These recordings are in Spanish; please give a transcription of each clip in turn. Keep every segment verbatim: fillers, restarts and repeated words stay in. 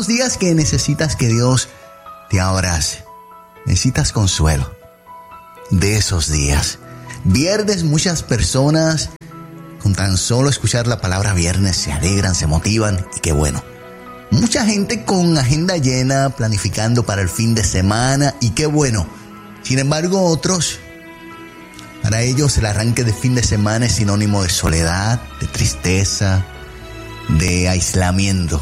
esos días que necesitas que Dios te abrace, necesitas consuelo. De esos días, viernes, muchas personas con tan solo escuchar la palabra viernes se alegran, se motivan y qué bueno. Mucha gente con agenda llena, planificando para el fin de semana y qué bueno. Sin embargo, otros, para ellos el arranque de fin de semana es sinónimo de soledad, de tristeza, de aislamiento.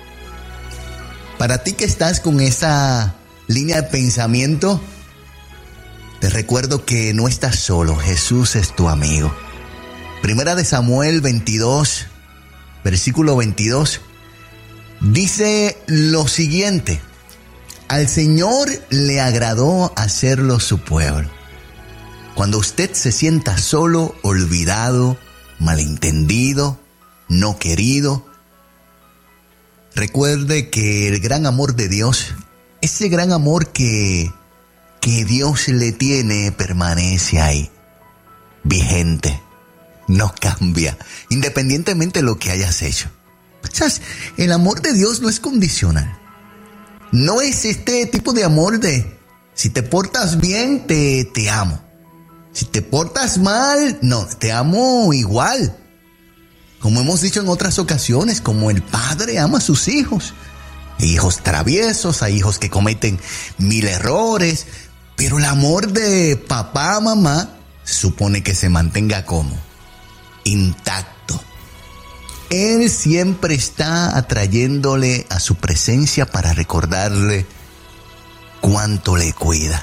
Para ti que estás con esa línea de pensamiento, te recuerdo que no estás solo, Jesús es tu amigo. Primera de Samuel veintidós, versículo veintidós, dice lo siguiente: al Señor le agradó hacerlo su pueblo. Cuando usted se sienta solo, olvidado, malentendido, no querido, recuerde que el gran amor de Dios, ese gran amor que, que Dios le tiene, permanece ahí, vigente, no cambia, independientemente de lo que hayas hecho. ¿Sabes? El amor de Dios no es condicional. No es este tipo de amor de si te portas bien, te, te amo. Si te portas mal, no, te amo igual. Como hemos dicho en otras ocasiones, como el padre ama a sus hijos. Hay hijos traviesos, hay hijos que cometen mil errores, pero el amor de papá, mamá, se supone que se mantenga como intacto. Él siempre está atrayéndole a su presencia para recordarle cuánto le cuida.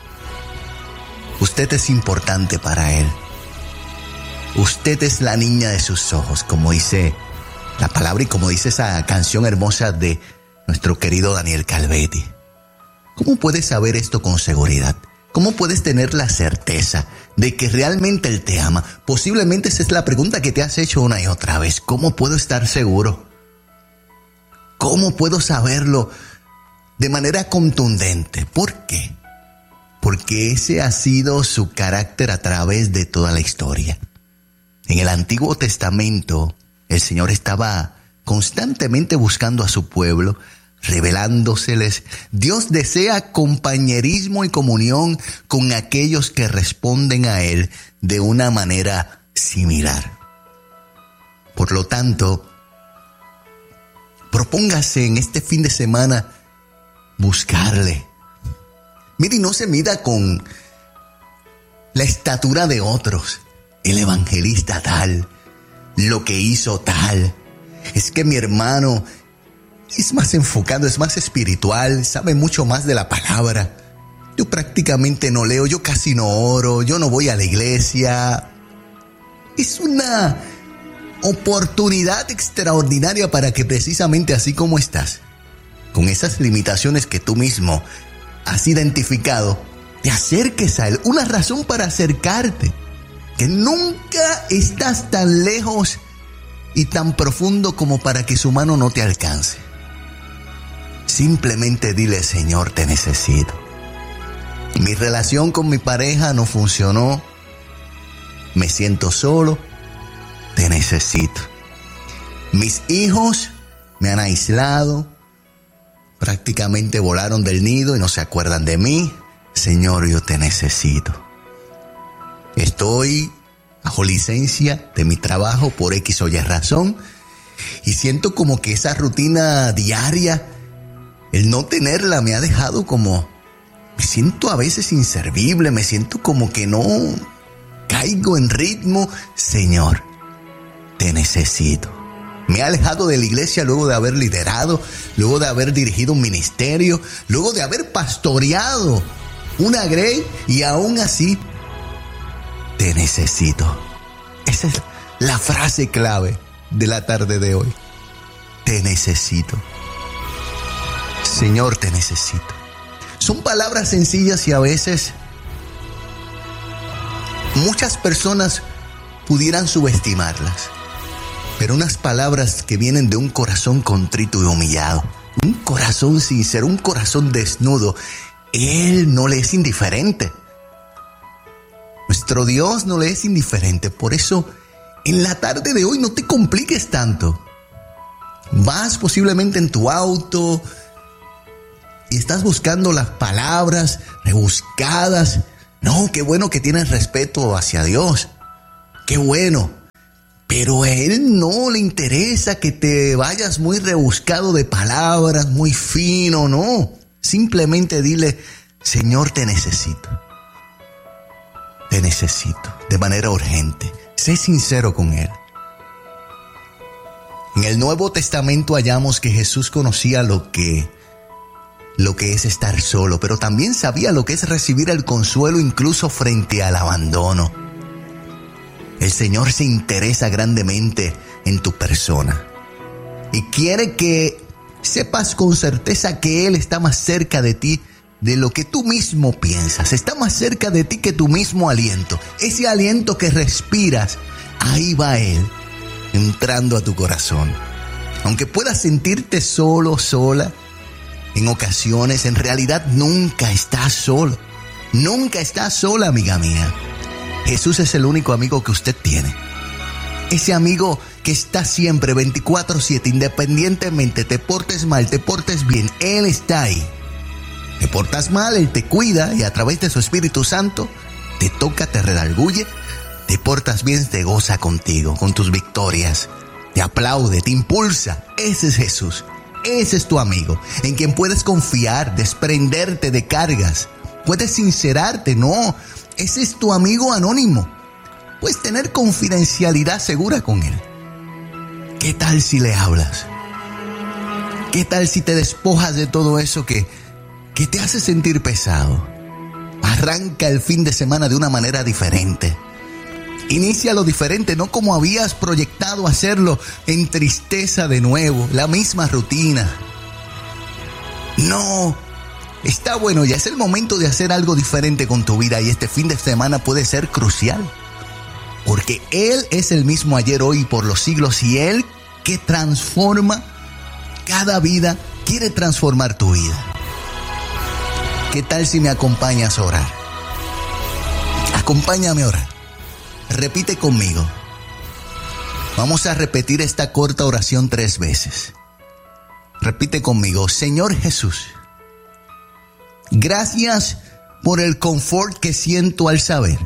Usted es importante para Él. Usted es la niña de sus ojos, como dice la palabra y como dice esa canción hermosa de nuestro querido Daniel Calvetti. ¿Cómo puedes saber esto con seguridad? ¿Cómo puedes tener la certeza de que realmente Él te ama? Posiblemente esa es la pregunta que te has hecho una y otra vez. ¿Cómo puedo estar seguro? ¿Cómo puedo saberlo de manera contundente? ¿Por qué? Porque ese ha sido su carácter a través de toda la historia. En el Antiguo Testamento, el Señor estaba constantemente buscando a su pueblo, revelándoseles. Dios desea compañerismo y comunión con aquellos que responden a Él de una manera similar. Por lo tanto, propóngase en este fin de semana buscarle. Mire, y no se mida con la estatura de otros. El evangelista tal, lo que hizo tal. Es que mi hermano es más enfocado, es más espiritual, sabe mucho más de la palabra. Yo prácticamente no leo, yo casi no oro, yo no voy a la iglesia. Es una oportunidad extraordinaria para que precisamente así como estás, con esas limitaciones que tú mismo has identificado, te acerques a Él. Una razón para acercarte. Que nunca estás tan lejos y tan profundo como para que su mano no te alcance. Simplemente dile: Señor, te necesito. Mi relación con mi pareja no funcionó. Me siento solo. Te necesito. Mis hijos me han aislado. Prácticamente volaron del nido y no se acuerdan de mí. Señor, yo te necesito. Estoy bajo licencia de mi trabajo por X o Y razón y siento como que esa rutina diaria, el no tenerla me ha dejado como, me siento a veces inservible, me siento como que no caigo en ritmo. Señor, te necesito. Me he alejado de la iglesia luego de haber liderado, luego de haber dirigido un ministerio, luego de haber pastoreado una grey y aún así te necesito. Esa es la frase clave de la tarde de hoy. Te necesito. Señor, te necesito. Son palabras sencillas y a veces muchas personas pudieran subestimarlas. Pero unas palabras que vienen de un corazón contrito y humillado, un corazón sincero, un corazón desnudo, Él no le es indiferente. Nuestro Dios no le es indiferente. Por eso, en la tarde de hoy no te compliques tanto. Vas posiblemente en tu auto y estás buscando las palabras rebuscadas. No, qué bueno que tienes respeto hacia Dios. Qué bueno. Pero a Él no le interesa que te vayas muy rebuscado de palabras, muy fino, no. Simplemente dile, Señor, te necesito. Te necesito de manera urgente. Sé sincero con Él. En el Nuevo Testamento hallamos que Jesús conocía lo que, lo que es estar solo, pero también sabía lo que es recibir el consuelo incluso frente al abandono. El Señor se interesa grandemente en tu persona y quiere que sepas con certeza que Él está más cerca de ti de lo que tú mismo piensas. Está más cerca de ti que tu mismo aliento. Ese aliento que respiras, ahí va Él entrando a tu corazón. Aunque puedas sentirte solo, sola, en ocasiones, en realidad nunca estás solo. Nunca estás sola, amiga mía. Jesús es el único amigo que usted tiene. Ese amigo que está siempre veinticuatro siete, independientemente te portes mal, te portes bien, Él está ahí. Te portas mal, Él te cuida y a través de su Espíritu Santo te toca, te redarguye, te portas bien, te goza contigo, con tus victorias, te aplaude, te impulsa. Ese es Jesús, ese es tu amigo, en quien puedes confiar, desprenderte de cargas, puedes sincerarte, no. Ese es tu amigo anónimo. Puedes tener confidencialidad segura con Él. ¿Qué tal si le hablas? ¿Qué tal si te despojas de todo eso que, que te hace sentir pesado? Arranca el fin de semana de una manera diferente. Inícialo diferente, no como habías proyectado hacerlo, en tristeza de nuevo, la misma rutina. No. Está bueno, ya es el momento de hacer algo diferente con tu vida y este fin de semana puede ser crucial. Porque Él es el mismo ayer, hoy y por los siglos y Él que transforma cada vida, quiere transformar tu vida. ¿Qué tal si me acompañas a orar? Acompáñame a orar. Repite conmigo. Vamos a repetir esta corta oración tres veces. Repite conmigo. Señor Jesús, gracias por el confort que siento al saber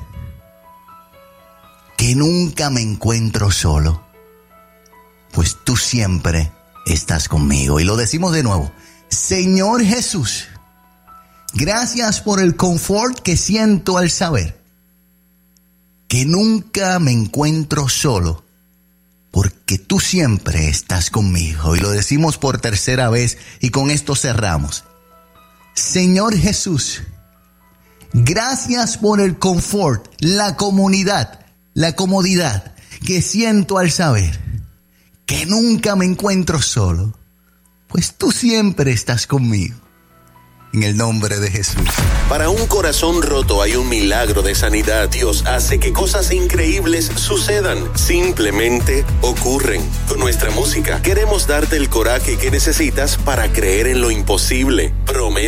que nunca me encuentro solo, pues tú siempre estás conmigo. Y lo decimos de nuevo. Señor Jesús, gracias por el confort que siento al saber que nunca me encuentro solo, porque tú siempre estás conmigo. Y lo decimos por tercera vez y con esto cerramos. Señor Jesús, gracias por el confort, la comunidad, la comodidad que siento al saber que nunca me encuentro solo, pues tú siempre estás conmigo. En el nombre de Jesús. Para un corazón roto hay un milagro de sanidad. Dios hace que cosas increíbles sucedan. Simplemente ocurren. Con nuestra música queremos darte el coraje que necesitas para creer en lo imposible. Promesa.